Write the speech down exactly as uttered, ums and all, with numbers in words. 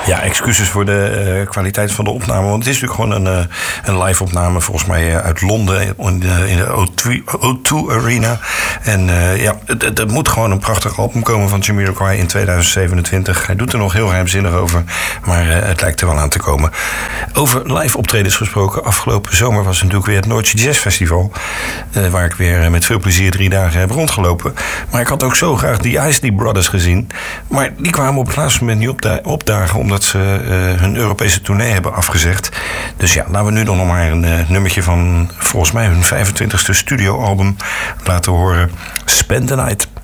Ja, excuses voor de uh, kwaliteit van de opname. Want het is natuurlijk gewoon een, uh, een live opname, volgens mij uh, uit Londen in de, in de O twee Arena. En uh, ja, het, het, het moet gewoon een prachtig album komen van Jamiroquai in tweeduizend zevenentwintig. Hij doet er nog heel geheimzinnig over, maar uh, het lijkt er wel aan te komen. Over live optredens gesproken, afgelopen zomer was natuurlijk weer het Noordse Jazz Festival. Uh, waar ik weer met veel plezier drie dagen heb rondgelopen. Maar ik had ook zo graag die Isley Brothers gezien. Maar die kwamen op het laatste moment niet opda- opdagen, omdat ze uh, hun Europese tournee hebben afgezegd. Dus ja, laten we nu dan nog maar een uh, nummertje van volgens mij hun vijfentwintigste studioalbum laten horen. Spend the Night.